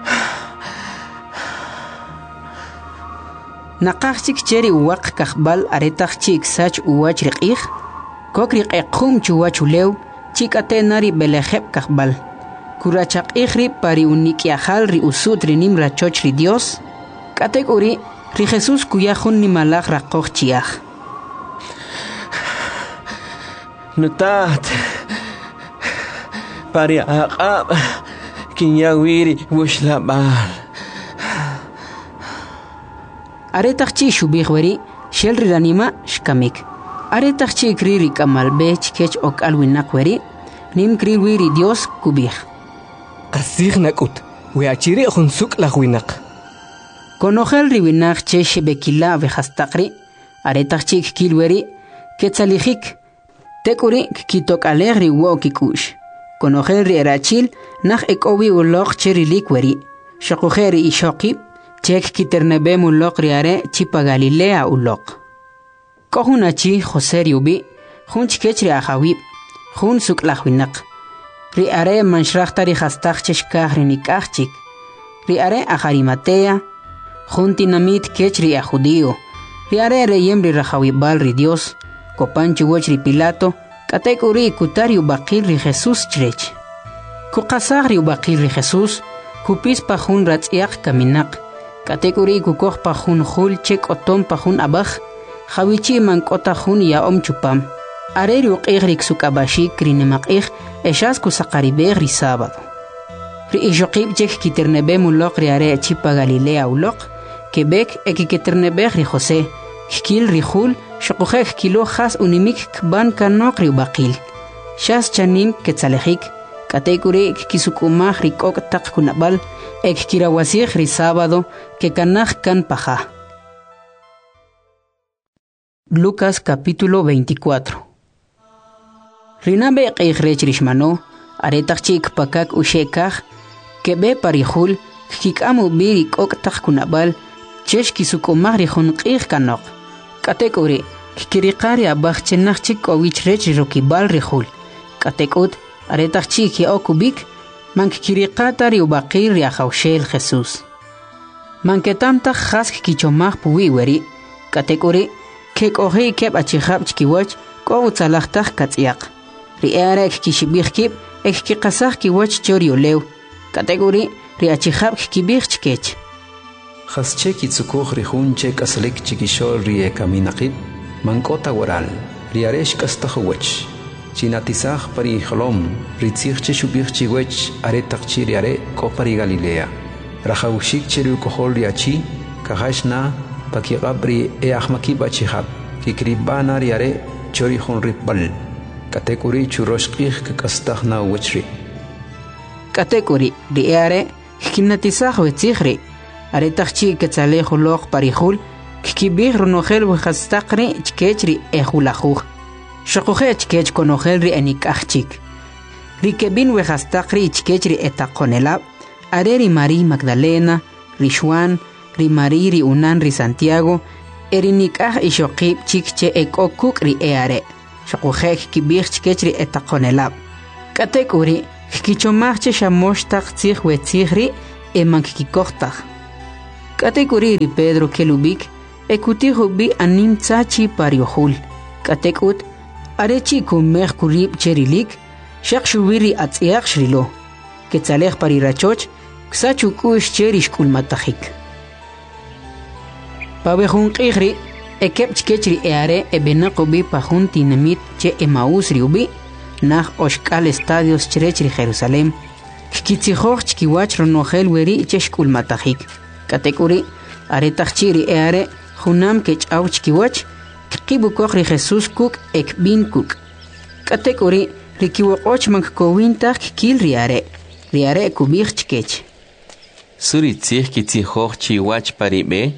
Naqachik cheri uwaq kahbal aretachik sach uwach riqih kokri qequm chuwach ulew chikate nari belejeb kahbal kurachaq ihri pari unikiajal ri usut ri nim rachoch ri Dios kategori ri Jesús kuyajun nimalaj raqoj chiaj nutat pari aqab kinyawiri wushlabal Aretachchi shubihweri shelri ranima shkamik Aretachchi kriri kamalbech kech ok alwinakweri nim kriwiri Dios kubih Qasig nakut weachiri khunsuk lagwinak Konojel riwinak che shebekila vejastaqri Aretachchi kilweri ketzalijik tekuri kitok alegri wokikush Konojel ri erachil nach ekowi ulog cherilikweri shaqujeri ishoqib Chek kiternebe mulok riare chipa Galilea ulok. Kohunachi Jose riubi, hun chikechri ahawib, hun suklahwinak. Riare manshrachta rihastach cheshkah rinikachik. Riare aharimatea, hun tinamit kechri ajudio. Riare reyemri rahawibal ri Dios, kopanchi wochri Pilato, katekuri kutari ubakil ri Jesús chrech. Kukasagri ubakil ri Jesús, kupispa hun ratziak kaminak. Kategori kukoj pa jun jul chek otom pa jun abaj, jawichi man kota jun ya om chupam. Areri uqigrik sukabashi krinemakig, eshas kusaqaribeg ri sábado. Ri ijoqib chek kiternebe mulok ri are chipa Galilea ulok, Quebec ekiketernebeg ri José, kil ri jul, shokujek kilo has unimik kban kanok ri ubaqil. Shas chanim ketzalejik, kategori kisukumaj ri kok tak kunabal, ek kirawasig ri sábado que kanaj kan paja. Lucas capítulo 24. Rinabe qeijrech rishmano, aretachik pakak ushekaj, que be parijul, kikamu biri kok tak kunabal, chesh kisukumaj ri junqij kanok. Katekori, kikiriqari abaj chenachik owichrech rokibal rijul. Katekut, aretachik ya okubik, Mankikiriqata ri ubaqir ri ajawshel Jesús. Manketamta jask kichomaj puwiweri, katekuri, kek'oji keb achijab chkiwach, k'o utzalajtaj katz'yaq. Ri arek kishibijkib, ek kiqasaj kiwach choriolew, katekuri, ri achijab kibij chkech. Jasche kitzukuj ri jun che k'aslik chikixol ri ekaminaqib, mank'ota waral, ri arex k'astajowach. Chinatisaj pari jolom, ritzig cheshubig chiwech aretaq chiriare ko pari Galilea. Rajawshik cheru kohol riachi, kahashna, pakigabri e ahmakib achihab, kikribana riare chori hon ripbal. Katekuri churoshkig kakastajna wechri. Katekuri riare, kinatisaj wetzigri, aretaq chi ketzale jolog parijul, kibig runojel wejastaqri chkechri ejulajuj. Shokuje chkech konojel ri enikachik. Ri kebin wejastakri chkech ri etakonelab, are ri Mari Magdalena, ri Juan, ri Mari ri Unan ri Santiago, erinikaj ishokib chikche ekokuk ri eare. Shokuje kibig chkech ri etakonelab. Katekuri, kichomachche shamochtaq tzij wetzijri emankikikohtaq. Katekuri Pedro kelubik ekutihubi anim tsachi pariohul. Katekut arechi kumeh kurib cherilik shaqshubiri atziaq shrilo. Ketzalej parirachoch ksachukush cherish kulmatajik. Pabejun qihri ekep chkechri eare ebenaqubi pajun tinamit che Emaús riubi nah oshkal estadios chrechri Jerusalem kitzijoj chkiwach ronojel weri cheshkulmatajik. Katekuri aretachchiri eare junam kech'aw chkiwach kibukoj Jesús kuk ekbin kuk. Katekuri rikiwoqoch mankowintaj kil riare kubij chkech. Suri tzij kitzijoj chiwach paribe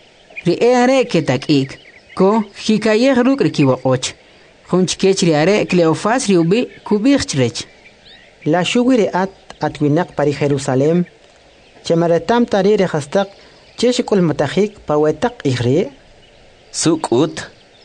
Riare ketakik ko hikayej ruk rikiwoqoch. Junchkech riare Cleofas riubi kubij chrech. La shugiri atwinak pari Jerusalem chemaratam tari rehastak cheshikul matajik pawetak ihri sukut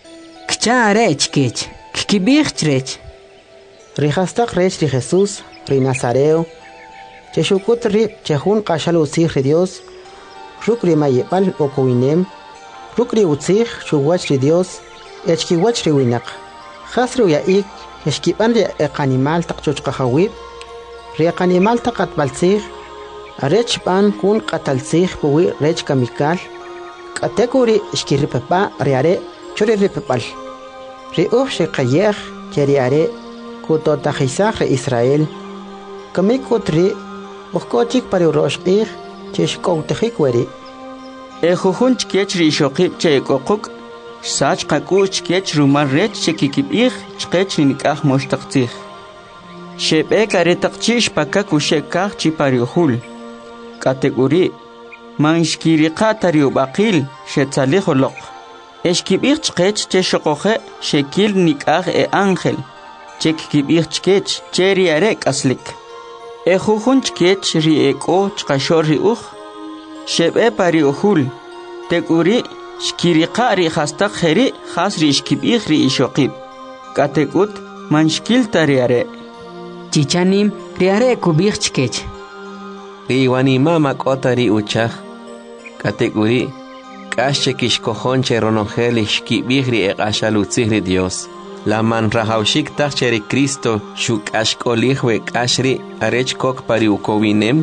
kchare chkech kibij chrech. Rihastak rech ri Jesús ri Nazareo cheshukut ri chehun qashal usij ri Dios ruk ri mayepal okowinem ruk ri utzij shuwach ri Dios echkiwach ri winak khas ri yaik eshkiban ri animal taqchochqahawib ri animal taqatbalzij arech pan kun qatalzij puwi rech kamikal katekuri ishkiripapa riare chori ripapal ri shqayej cheriare kutotajisaj ri Israel kamikutri okochik pari roshqij cheshkowtajik weri Ejujun chkech ri shoqib che kokuk sach qaku chkech rumal rech chekikibij chkech nikaj moshtaqtzij shebek aretaqchish pakaku shekaj chipariuhul kategori manshkiriqa tariubaqil shetzalijoloq eshkibij chkech che shoqoje shekil nikaj ángel chekikibij chkech cheri arek aslik Ejujun chkech ri eko chqashor ri uj shebe pariuhul teguri shkiriqa ri hastaq kheri khas ri shkibij ri ishoqib katekut manshkil tariare Chichanim riare kubij chkech riwanima mak'ota ri uchaj kateguri k'ax kishkojonche ronojel shkibij ri eq'axal utzij ri Dios la man rajawxik taj che ri Cristo xuk'axk'olij we k'ax ri arech kok pari ukowinem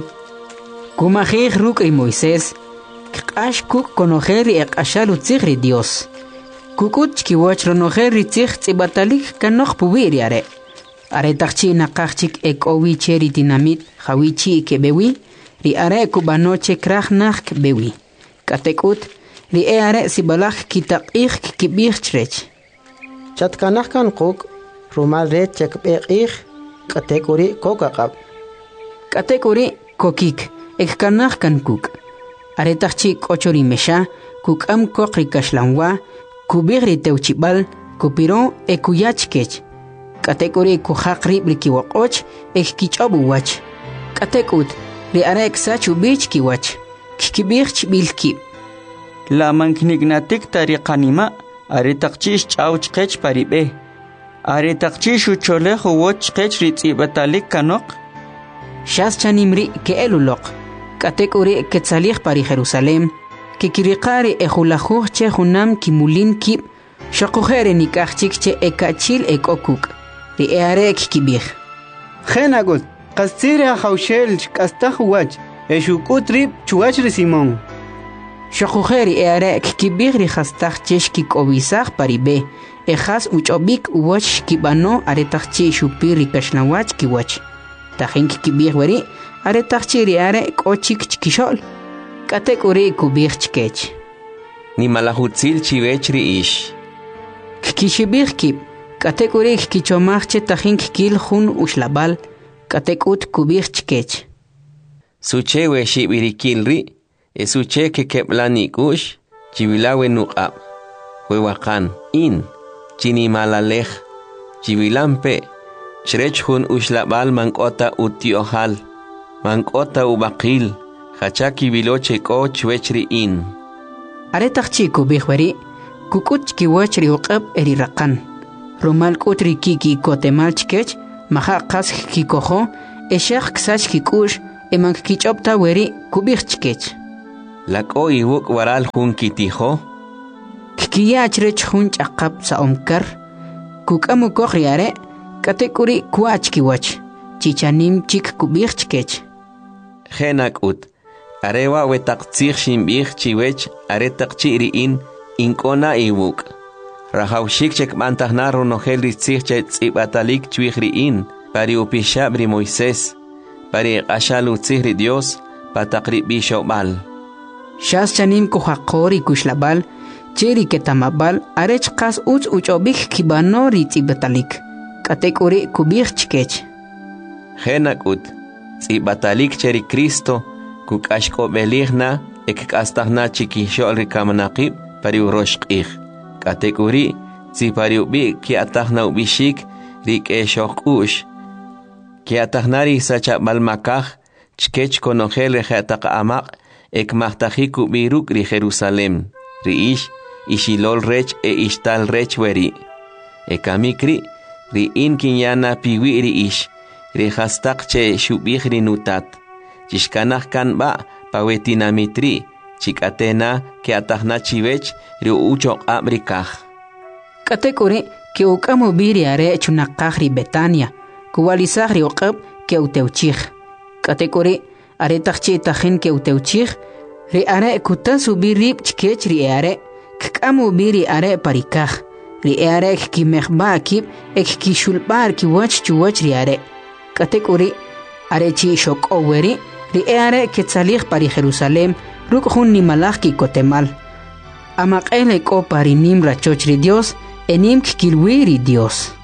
kumajij ruk ri Moisés k'ax kuk konojel ri eq'axal utzij ri Dios kukut chkiwach ronojel ri tzij tzibatalik kanoj puwi riare aretaqchi naqajchik ek'owi che ri tinamit jawichi kebewi ri are kubanoche kraj naj kebewi katekut ri are sibalaj kitaqij kibij chrech chatkanaj kan quk rumal rech chekb'ej katekuri kokaqab katekuri kokik ekkanaj kan kuk aretaqchi k'ochori mesha kuk'am koq ri kaxlanwa kubij ri tewchib'al kupiron ekuyach kech katekuri kujaq rib ri kiwoq'och ekkich'ob uwach katekut ri are eksach ubich kiwach kikibij chb'il kib la manknignatik tariqanima aretaqchish ch'aw chqech paribe aretaqchish ucholej uwoch chqech ri tz'ibatalik kanoq shas chanimri ke'eluloq katekuri ketzalij pari Jerusalem kikiriqari ejulajuj che junam kimulin kib shoqujere nikajchik che ekachil ekokuk ri are kikibij Genagut qastziri ajawshel k'astaj uwach eshukut rib chuwach ri Simón shoqujeri are kikibij ri jastaj che xkik'obisaj paribe ejas uch'obik uwach kibano aretaqchi xupir ri kaxnawach kiwach tajin kikibij weri aretaqchi ri are k'ochik chkixol katekuri kubij chkech nimalajutzil chivech ri ish kikixibij kib katekuri kichomaj che tajin kikil jun uxlabal katekut kubij chkech suche we xibirikil ri esuche que keblani kush chivilawe nuqab huewakan in chinimalalej chivilampe chrech hun uxlabal mankota utiohal mankota ubaqil hachaki biloche ko chwechri in aretaqchi kubijweri kukut kiwachri uqab eri raqan romal kutri kiki kotemal chkech maha qas kikojo Eshaq ksach kikush eman kichopta weri kubirchkech. Lako iwuk waral hun kitijo. Kiya achrech hun chaqab sa omkar. Kukamu kokriare katekuri kuachkiwach. Chichanim chik kubirchkech. Genak ut. Arewa wetak tsir shimbich chiwech aretak chiriin inkona iwuk. Rahawshik chek mantahna ronogel ritzich chet tsibatalik chwihriin. Pari upishabri Moisés. Pari ashalu tsihri Dios. Patakri bishobal. Shas chanim kuhakori kushlabal. Cheri ketamabal. Arech kas uchobik kibano ritzibatalik. Katekuri kubirchkech. Genak ut. Tsibatalik cheri Cristo. Kukashko beligna ekastahna chikishol rikamanaqib pari uroshqih. Katekuri si pari ubi ki atahna ubishik rikeshokush. Ki atahnari sacha balmakah chkech konogel rehataq amaq ekmahtajik ubiruk ri Jerusalem. Riish ishilol rech ishtal rech weri. Ekamikri ri inkinyana piwi riish. Rihastaq che shubih rinutat. Chishkanah kan ba pawetinamitri chikatena ke atahna chivech ri uchok abrikah. Katekuri ke ukamo biri are chunakah ri Betania kuwalisah ri uqab ke uteuchih. Katekuri are takchi tahin ke uteuchih ri are kutasu biri chkech ri are kamo biri are parikah ri are ki mehba kib ek ki shulbar ki wach chuwach ri are. Katekuri are chi shok oweri ri eare ketzalich pari Jerusalem ruk hun nimalach ki kotemal. Amaqele ko pari nim rachoch ri Dios enim kilwiri Dios.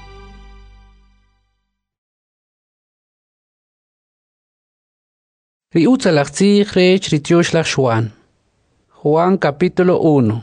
Ri utzalach tzich rech ritiosh Juan. Juan capítulo 1.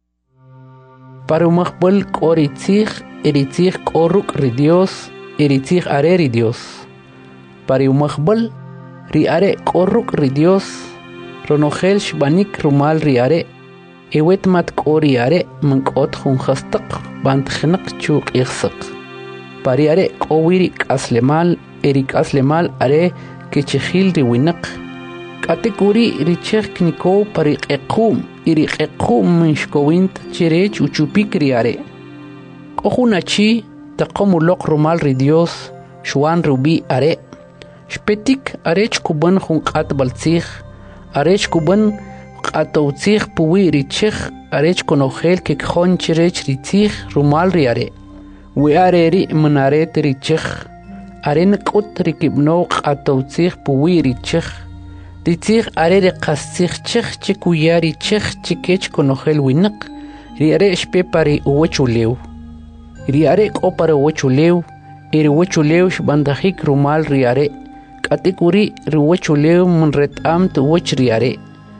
Para umachbol koritzich eritzich koruk ri Dios eritzich are ri Dios. Para umachbol riare koruk ri Dios ronogel shbanik rumal riare ewet mat koriare mankot hun khastaq bant khnaq chuk ikhsaq pariare kowiri aslemal erik aslemal are kechkhil ri winaq katekuri richekh kniko pariqequm iriqequm minshkowint chirech uchupik riare kohunachi taqomuloq rumal ri Dios shwan rubi are Shpetik arech kuban junqat baltzich, arech kuban qatowtzich puwi richich, arech konogel kekjon chirech ritzich rumal riare. We areri manaret richich, aren qut rikibno qatowtzich puwi richich. Ritzich arere qastzich chich chikuya richich chikech konogel winak, riare shpepari uwechulew. Riare kopare uwechulew, iri uwechulew shbandajik rumal riare. Katekuri riwechulew munretam tu wechriare.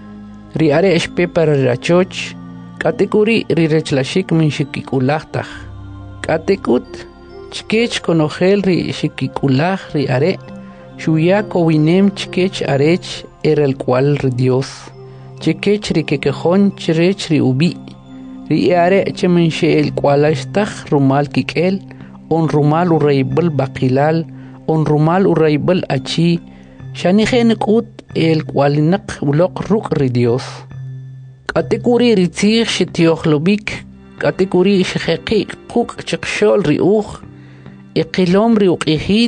Riare espe para rachoch. Katekuri rirechlashik min shikikulatach. Katekut chkech konogel ri shikikulah riare. Shuya kowinem chkech arech el cual ri Dios. Chkech ri kekejon chirech ri ubi. Riare chemenche el cualashtach rumal kikel. On rumal ureibel bakilal. On rumal uraibel achi shanigen kut el kwalinak ulok ruk ri Dios. Katekuri ritzich shitiohlobik katekuri shekhi kuk chakshol ri uch iqilom ri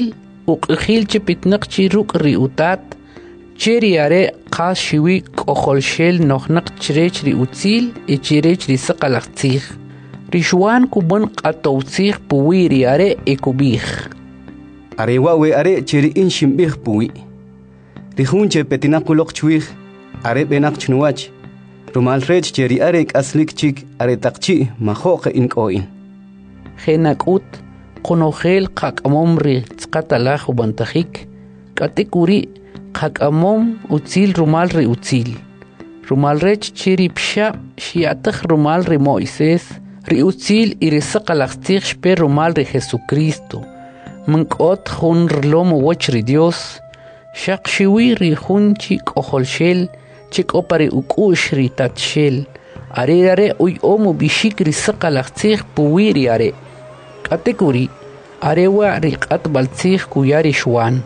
uqihil chipitnak chi ruk ri utat chiriare qas shiwi koholshel nohnak chirech ri utzil e chirech ri saqalaqtzich rishwan kuban qatowtzich puwi riare ekubich. Arewa we are chiri in shimbih puwi. Rihunche petinakulok chwih, are benak chnuach. Rumal rech cheri arek aslik chik are takchi mahoke in koin. Genakut, konogel kakamom ri tskatalach ubantajik, katekuri kakamom utzil rumal ri utzil. Rumal rech chiri psha shiatach rumal ri Moisés, ri utzil irisaqalachtzich shpe rumal ri Jesucristo. Mankot hun rlom wach ri Dios, shaqshiwi ri hun chik oholshel, chik opari ukush ri tatshel, are uy omu bishik ri saqalachtzich puwi ri are. Katekuri, arewa ri qat baltzich kuyari shwan,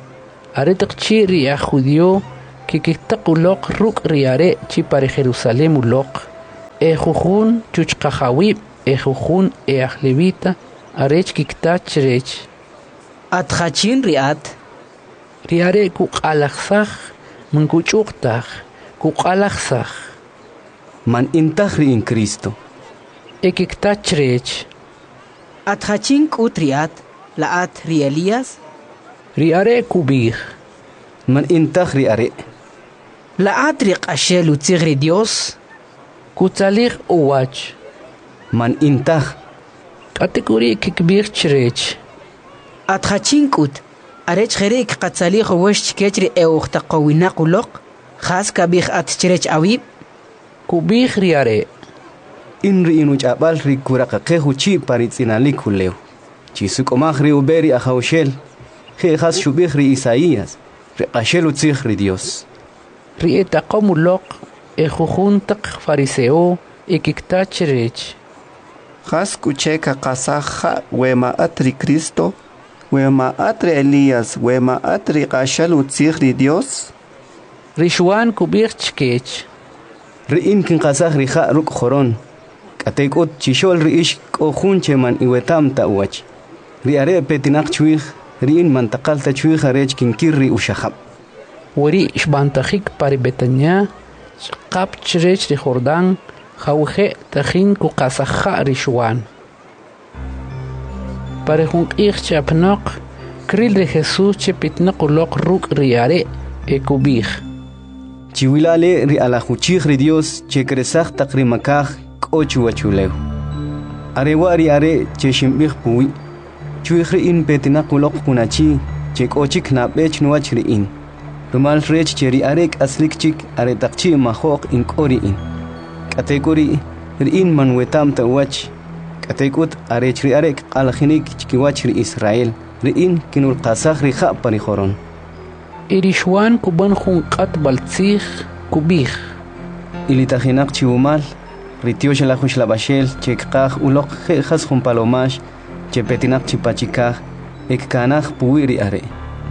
Aretak chi ri a judío que kiktakulok ruk riare chi para Jerusalén ulok. Jujun chuchkajawib, jujun ahlevita, arech kiktach rech. Atjachin riat. Riare kuqalaksach, mankuchuktach, kuqalaksach. Man intach ri in Cristo. Kiktach rech. Atjachin kutriat, laat ri Elías. Riare kubich. Man intach riare. Laat ri qashel utzigri Dios. Kutzalich uwach. Man intach. Kategori kikbich rech. Atjachin kut. Arech kherek qatzalich wesh ketri euchta qawina qulok. Khas kabich atchrech awib. Kubich riare. Inri inuch abal ri kuraqaqehu chi paritzinalik huleu. Chisuk omachri uberi ajaushel. Khas shubich ri Isaías. Ri qashel utzich ri Dios. Ri etaqomulok. Jujuntak fariseo kiktach rech. Khas kucheka qasaja wema atri Cristo. Wema atri Elías. Wema atri qashel utzich ri Dios. Rishuan kubich chkech. Ri'in kin qasaj rija ruk khoron. Katekut chishol riish kohun cheman iwetam ta'wach. Riare petinak chuich. Ri'in mantaqalta chuich arech kin kirri ushahab. Wari shbantajik pari Betania. Qap chrech ri Jordán. Jauje tajin ku qasaja rishuan. Pare junk ich chapnok. Kril de Jesús chepitnak ulok ruk riare kubich. Chiwilale ri alajuchich ri Dios che kresaj takrimakaj k'ochu wachuleu. Arewa ri are che shimbich puwi. Chuich ri in petinak ulok kunachi che k'ochik nabech nuach ri in. Rumal rech che ri arek aslik chik are takchi mahok in k'ori in. Kategori ri in manwetam tawach. Katekut arech ri arek alajinik chikiwach ri Israel. Ri in kinul qasaj ri ja pari joron. Irishuan kuban junqat baltzich kubich. Ilitajinak chiumal. Ritiosh la hush la bashel chekqaj ulok khas jun palomash che petinak chipachikaj ekkanaj puwiri are.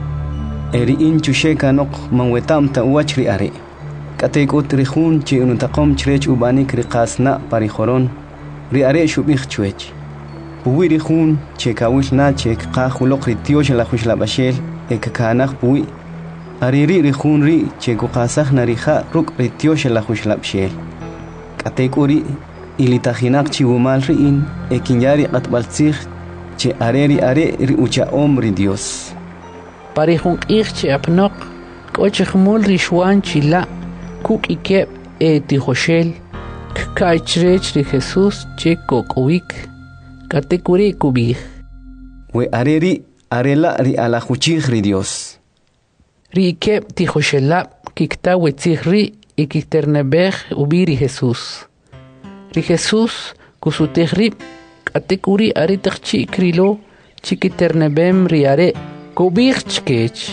Eri in chusheka nok manwetam ta wachri are. Katekut rihun che unutaqom chrech ubanik riqasna parijoron. Ri are shubich chuech. Puwiri hun che kawil na chekqaj ulok ritiosh la hush la bashel ekkanaj puwi. Ariri rihun ri che kuqasaj narija ruk ritiosh la hush la bashel. Katekuri ilitajinak chiwumal riin ekinyari qatbaltzij che areri are ri ucha omri Dios. Parejun che apnok kochmul rishwan chila kuk ikep tijoshel kachrech ri Jesús che kokowik katekuri kubij. We areri arela ri alajuchij ri Dios. Ri ikep tijoshela kikta wetzij ri ikiternebej ubiri Jesús. Ri Jesús kusutejrib katekuri are takchi krilo chikiternebem riare kubij chkech.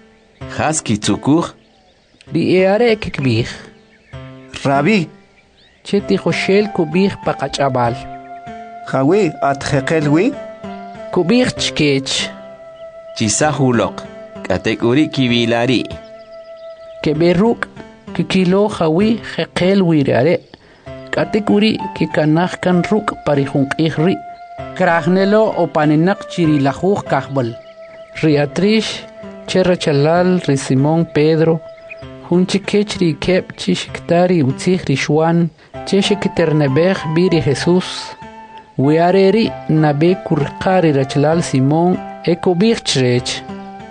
Haski tzukuj. Ri are kikbij. Rabbi. Cheti joshel kubij pakachabal. Jawi atjekelwi. Kubij chkech. Chisahulok. Katekuri kibilari. Keberuk kikilo jawi jekel wirare. Katekuri kikanaj kan ruk parijunk ihri. Kragnelo o panenak chirilajuj kahbal. Riatrish, Cherra Chalal, Ri Simón Pedro, Hunchikech ri kep chishiktari utzij rishwan, cheshikiternebej biri Jesús. Weareri nabe kurqari rachalal Simón ekobij chrech.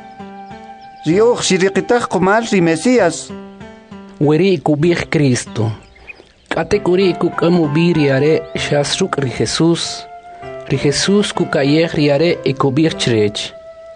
Rioch shiriqitaj kumal ri Mesías. Weri kubij Cristo. Katekuri kukamu biri are shasruk ri Jesús. Ri Jesús kukayej riare ekobij chrech.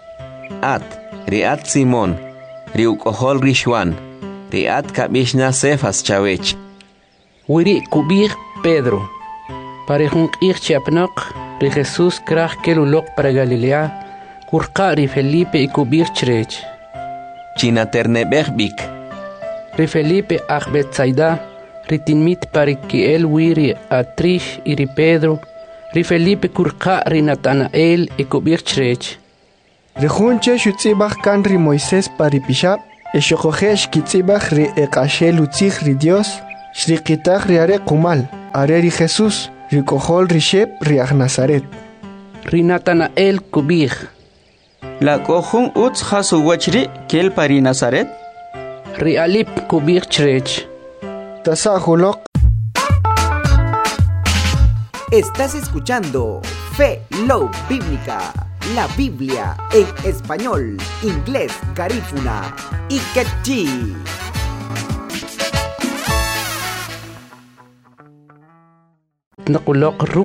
Riat Simón, riukohol rishwan, riat kabishna Cefas chawech. Wiri kubij Pedro. Parejun chapnok, ri Jesús kraj kelulok para Galilea, kurqa ri Felipe y kubij chrech. Chinaternebejbik. Ri Felipe Betsaida, ri tinmit parikiel wiri Atrish y ri Pedro, ri Felipe kurqa ri Natanael y kubij chrech. Rihun che shutzibach kan ri Moisés paripishab, eshokojesh kitzibach ri ekashel utzich ri Dios, shriqitach ri are kumal, are ri Jesús, ri kohol ri shep ri ach Nazaret. Ri Natanael kubij. La kohun utz hasu wachri kel pari Nazaret. Ri alip kubij chrech. Tasahulok. Estás escuchando Fe Low Bíblica, la Biblia en español, inglés, garífuna y quechí. Nakulok